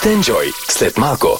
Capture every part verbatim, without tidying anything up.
Тенджой след малко.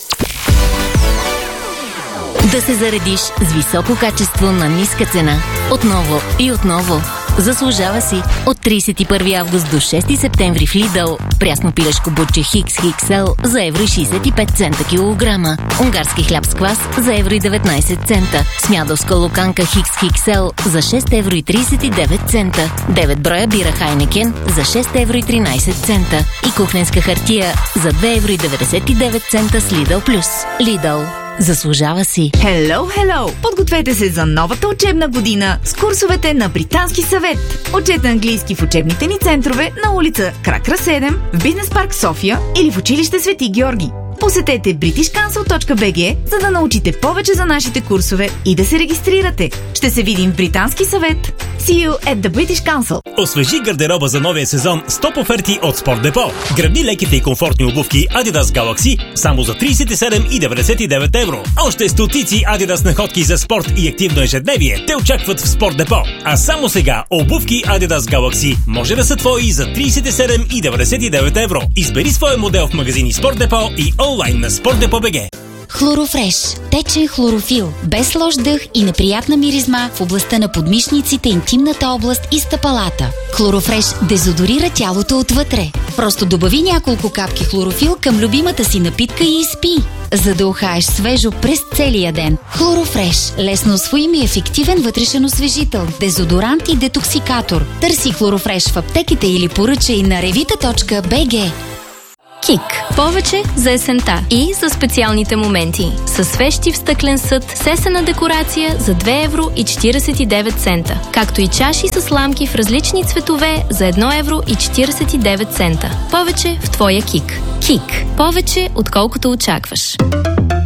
Да се заредиш с високо качество на ниска цена. Отново и отново. Заслужава си. От тридесет и първи август до шести септември в Lidl. Прясно пилешко бутче Хикс Икс Ел за евро и шейсет и пет цента килограма. Унгарски хляб с квас за евро и деветнайсет цента. Смядовска луканка Хикс Икс Ел за шест евро и тридесет и девет цента. девет броя бира Хайнекен за шест евро и тринайсет цента. И кухненска хартия за две евро и деветдесет и девет цента с Lidl Плюс. Lidl. Заслужава си. Hello, hello! Подгответе се за новата учебна година с курсовете на Британски съвет. Учете английски в учебните ни центрове на улица Кракра седем, в Бизнес парк София или в училище Свети Георги. Посетете бритиш кансъл точка би джи, за да научите повече за нашите курсове и да се регистрирате. Ще се видим в Британски съвет. See you at the British Council. Освежи гардероба за новия сезон с топ оферти от Спорт Депо. Грабни леките и комфортни обувки Adidas Galaxy само за тридесет и седем и деветдесет и девет евро. Още стотици Adidas находки за спорт и активно ежедневие те очакват в Спорт Депо. А само сега обувки Adidas Galaxy може да са твои за тридесет и седем и деветдесет и девет евро. Избери своя модел в магазини Спорт Депо и онлайн на спорт депо точка би джи. Хлорофреш. Течен хлорофил. Без лош дъх и неприятна миризма в областта на подмишниците, интимната област и стъпалата. Хлорофреш дезодорира тялото отвътре. Просто добави няколко капки хлорофил към любимата си напитка и изпи, за да ухаеш свежо през целия ден. Хлорофреш. Лесно усвоим и ефективен вътрешен освежител, дезодорант и детоксикатор. Търси Хлорофреш в аптеките или поръчай на ревита точка би джи. Кик. Повече за есента и за специалните моменти. Със свещи в стъклен съд, сесена декорация за две евро и четирийсет и девет цента. Както и чаши с ламки в различни цветове за едно евро и четирийсет и девет цента. Повече в твоя Кик. Кик. Повече отколкото очакваш.